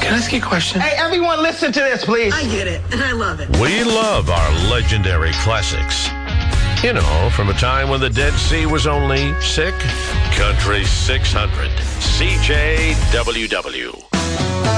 Can I ask you a question? Hey, everyone, listen to this, please. I get it, and I love it. We love our legendary classics. You know, from a time when the Dead Sea was only sick. Country 600. CJWW.